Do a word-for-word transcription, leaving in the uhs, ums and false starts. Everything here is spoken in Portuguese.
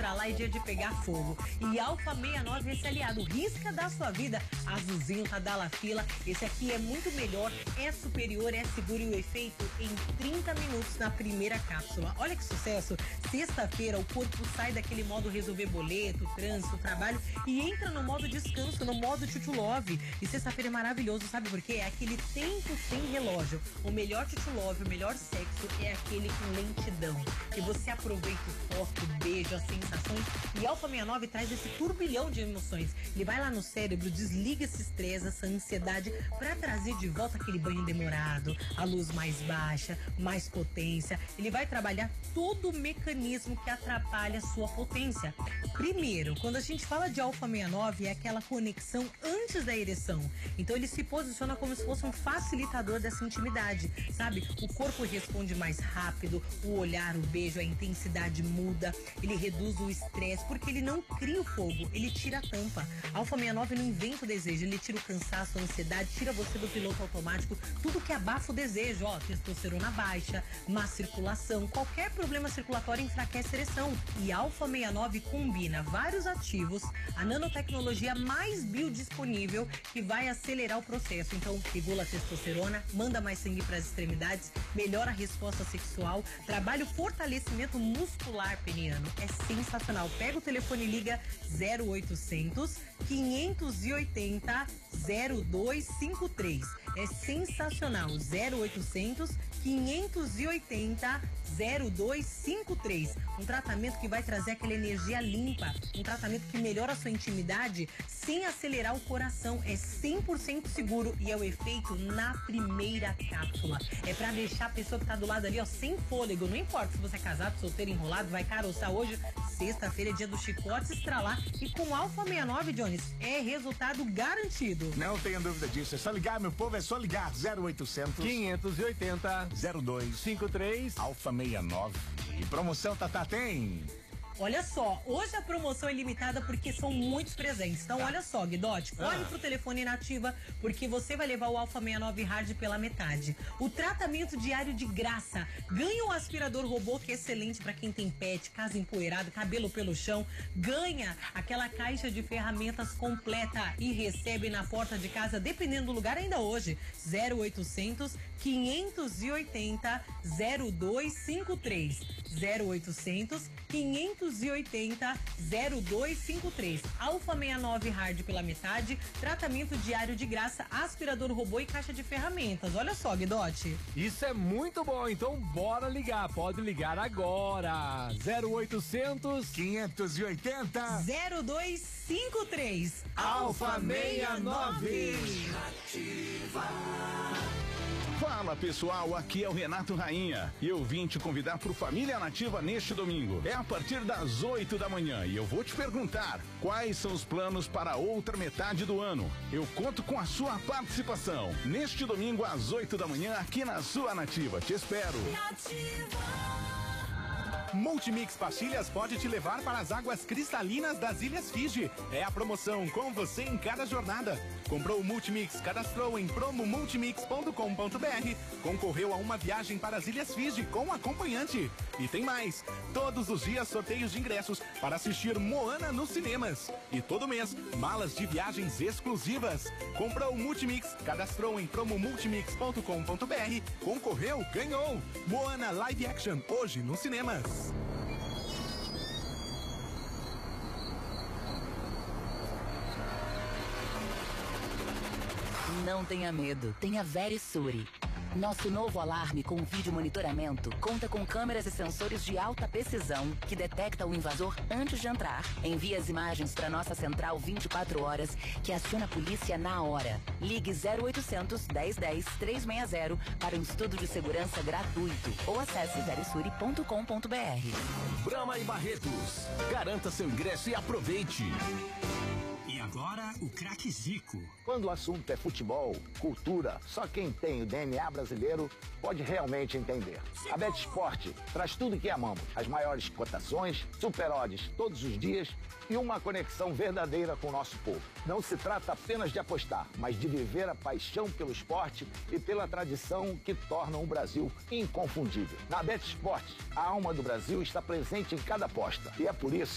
estralar é dia de pegar fogo. E Alfa sessenta e nove, esse aliado, risca da sua vida. Azulzinho, Tadalafila, esse aqui é muito melhor, é superior, é seguro e o efeito em trinta minutos na primeira cápsula. Olha que sucesso! Sexta-feira o corpo sai daquele modo resolver boleto, trânsito, trabalho e entra no modo descanso, no modo Chuchu Love. E sexta-feira é maravilhoso, sabe por quê? É aquele tempo sem relógio. O melhor Chuchu Love, o melhor sexo é aquele com lentidão. Que você aproveita o toque, o beijo, as sensações. E Alfa sessenta e nove traz esse turbilhão de emoções. Ele vai lá no cérebro, desliga esse estresse, essa ansiedade, pra trazer de volta aquele banho demorado, a luz mais baixa, mais potência. Ele vai trabalhar todo o mecanismo que atrapalha a sua potência. Primeiro, quando a gente fala de Alfa sessenta e nove, é aquela conexão antes da ereção. Então ele se posiciona como se fosse um facilitador dessa intimidade, sabe? O corpo responde mais rápido, o olhar, o beijo, a intensidade muda, ele reduz o estresse, porque ele não cria o fogo, ele tira a tampa. Alfa sessenta e nove não inventa o desejo, ele tira o cansaço, a ansiedade, tira você do piloto automático, tudo que abafa o desejo, ó, testosterona baixa, má circulação, qualquer problema circulatório enfraquece a ereção. E Alfa sessenta e nove combina vários ativos, a nanotecnologia mais biodisponível que vai acelerar o processo. Então, regula a testosterona, manda mais sangue para as extremidades, melhora a resposta sexual, trabalha o fortalecimento muscular peniano. É sensacional. Pega o telefone e liga zero oitocentos, quinhentos e oitenta, zero dois cinco três. É sensacional. zero oitocentos, quinhentos e oitenta, zero dois cinco três. Um tratamento que vai trazer aquela energia limpa, um tratamento que melhora a sua intimidade sem acelerar o coração. É cem por cento seguro e é o efeito na primeira cápsula. É pra deixar a pessoa que tá do lado ali, ó, sem fôlego. Não importa se você é casado, solteiro, enrolado, vai caroçar hoje. Sexta-feira é dia do chicote estralar. E com Alfa sessenta e nove, Jones, é resultado garantido. Não tenha dúvida disso. É só ligar, meu povo, é só ligar. zero oitocentos, quinhentos e oitenta, zero dois cinco três. Alfa sessenta e nove. E promoção, Tatá, tem? Olha só, hoje a promoção é limitada porque são muitos presentes. Então, tá. Olha só, Guidotti, corre ah. pro telefone inativa, porque você vai levar o Alfa sessenta e nove Hard pela metade. O tratamento diário de graça. Ganha um aspirador robô que é excelente para quem tem pet, casa empoeirada, cabelo pelo chão. Ganha aquela caixa de ferramentas completa e recebe na porta de casa, dependendo do lugar, ainda hoje. zero oitocentos, quinhentos e oitenta, zero dois cinco três. zero oitocentos, quinhentos e oitenta, zero dois cinco três. Alfa sessenta e nove Hard pela metade, tratamento diário de graça, aspirador robô e caixa de ferramentas. Olha só, Guidotti. Isso é muito bom, então bora ligar. Pode ligar agora. zero oitocentos, quinhentos e oitenta, zero dois cinco três. Alfa sessenta e nove. Ativa. Fala pessoal, aqui é o Renato Rainha e eu vim te convidar pro Família Nativa neste domingo. É a partir das oito da manhã e eu vou te perguntar quais são os planos para a outra metade do ano. Eu conto com a sua participação neste domingo às oito da manhã aqui na sua Nativa. Te espero. Nativa. Multimix Pastilhas pode te levar para as águas cristalinas das Ilhas Fiji. É a promoção com você em cada jornada. Comprou o Multimix, cadastrou em promo multimix ponto com ponto br, concorreu a uma viagem para as Ilhas Fiji com acompanhante. E tem mais, todos os dias sorteios de ingressos para assistir Moana nos cinemas. E todo mês, malas de viagens exclusivas. Comprou o Multimix, cadastrou em promo multimix ponto com ponto br, concorreu, ganhou. Moana Live Action, hoje nos cinemas. Não tenha medo, tenha Verisure. Nosso novo alarme com vídeo monitoramento conta com câmeras e sensores de alta precisão que detecta o invasor antes de entrar. Envia as imagens para nossa central vinte e quatro horas que aciona a polícia na hora. Ligue zero oitocentos, dez dez, trezentos e sessenta para um estudo de segurança gratuito ou acesse verisure ponto com ponto br. Brahma e Barretos. Garanta seu ingresso e aproveite. E agora, o craque Zico. Quando o assunto é futebol, cultura, só quem tem o D N A brasileiro pode realmente entender. A BetSport traz tudo que amamos. As maiores cotações, super odds todos os dias e uma conexão verdadeira com o nosso povo. Não se trata apenas de apostar, mas de viver a paixão pelo esporte e pela tradição que tornam o Brasil inconfundível. Na BetSport, a alma do Brasil está presente em cada aposta. E é por isso